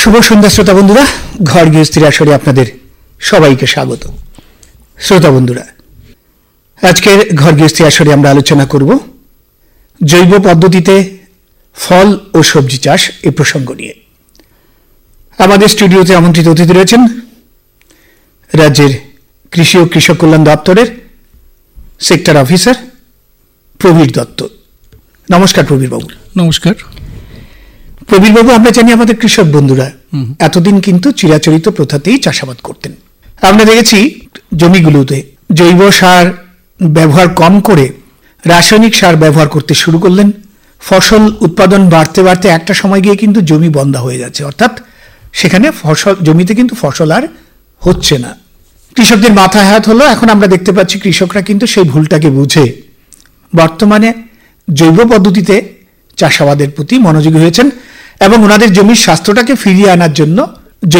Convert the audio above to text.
শুভ সন্ধ্যা শ্রোতা বন্ধুরা, ঘর গৃহস্থির আসরে আপনাদের সবাইকে স্বাগত। শ্রোতা বন্ধুরা, আজকের ঘর গৃহস্থী আসরে আমরা আলোচনা করব জৈব পদ্ধতিতে ফল ও সবজি চাষ এই প্রসঙ্গ নিয়ে। আমাদের স্টুডিওতে আমন্ত্রিত অতিথি রয়েছেন রাজ্যের কৃষি ও কৃষক কল্যাণ দপ্তরের সেক্টর অফিসার প্রবীর দত্ত। নমস্কার প্রবীর বাবু। নমস্কার প্রবীর বাবু, আমরা জানি আমাদের কৃষক বন্ধুরা এতদিন কিন্তু চিরাচরিত প্রথাতেই চাষাবাদ করতেন। আমরা দেখেছি জমিগুলোতে জৈব সার ব্যবহার কম করে রাসায়নিক সার ব্যবহার করতে শুরু করলেন। ফসল উৎপাদন বাড়তে বাড়তে একটা সময় গিয়ে কিন্তু জমি বন্ধা হয়ে যাচ্ছে, অর্থাৎ সেখানে জমিতে কিন্তু ফসল আর হচ্ছে না। কৃষকদের মাথায় হাত হলো। এখন আমরা দেখতে পাচ্ছি কৃষকরা কিন্তু সেই ভুলটাকে বুঝে বর্তমানে জৈব পদ্ধতিতে চাষাবাদের প্রতি মনোযোগী হয়েছেন এবং ওনাদের জমির স্বাস্থ্যটাকে ফিরিয়ে আনার জন্য